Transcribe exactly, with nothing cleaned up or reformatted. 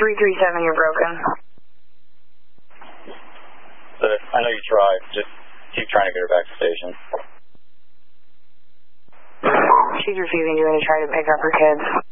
three three seven, you're broken. But I know you tried. Just keep trying to get her back to station. She's refusing to try to pick up her kids.